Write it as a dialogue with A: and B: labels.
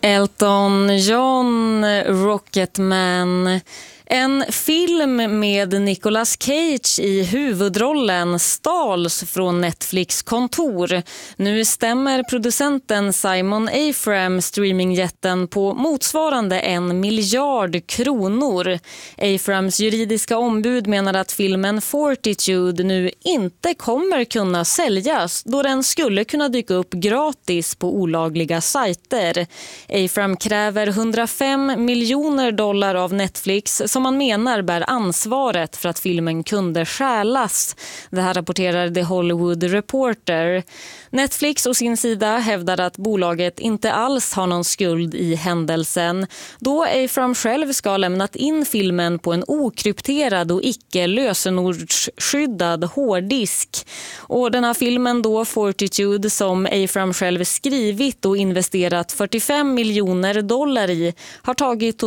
A: Elton John, Rocketman. En film med Nicolas Cage i huvudrollen stals från Netflix kontor. Nu stämmer producenten Simon Afram streamingjätten på motsvarande 1 miljard kronor. Aframs juridiska ombud menar att filmen Fortitude nu inte kommer kunna säljas då den skulle kunna dyka upp gratis på olagliga sajter. Afram kräver $105 miljoner av Netflix som man menar bär ansvaret för att filmen kunde stjälas. Det här rapporterar The Hollywood Reporter. Netflix å sin sida hävdar att bolaget inte alls har någon skuld i händelsen, då Afram själv ska ha lämnat in filmen på en okrypterad och icke-lösenordsskyddad hårddisk. Och den här filmen då, Fortitude, som Afram själv skrivit och investerat $45 miljoner i, har tagit